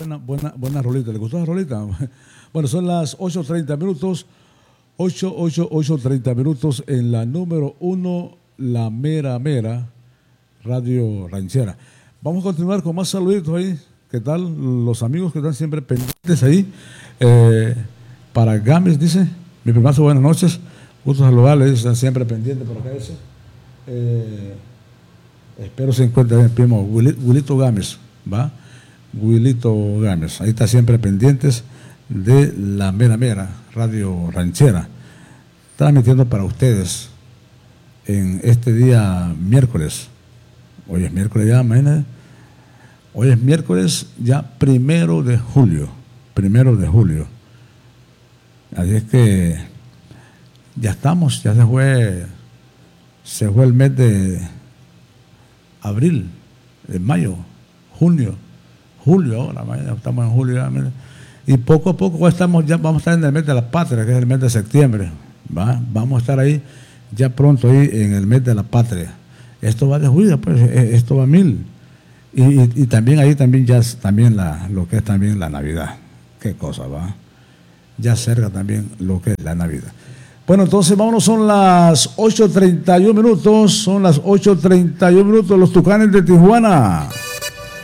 Buena rolita. ¿Le gustó la rolita? Bueno, son las 8:30 minutos. 8:30 minutos en la número 1, La Mera Mera, Radio Ranchera. Vamos a continuar con más saluditos ahí. ¿Qué tal los amigos que están siempre pendientes ahí? Para Gámez, dice, mi primazo, buenas noches. Gusto saludarles, están siempre pendientes por acá. Espero se encuentre el primo Wilito Gámez, ¿va? Wilito Gámez, ahí está siempre pendientes de La Mera Mera, Radio Ranchera, transmitiendo para ustedes en este día miércoles. Hoy es miércoles ya, imagínate. Hoy es miércoles ya 1 de julio. 1 de julio. Así es que ya estamos, ya se fue el mes de abril, de mayo, junio, julio ahora, ya estamos en julio ya, y poco a poco ya vamos a estar en el mes de la patria, que es el mes de septiembre, ¿va? Vamos a estar ahí ya pronto ahí en el mes de la patria. Esto va de julio, pues, esto va a 1000. Y también ahí también ya también lo que es también la Navidad. Qué cosa, va. Ya cerca también lo que es la Navidad. Bueno, entonces vámonos, son las 8:31 minutos, los Tucanes de Tijuana.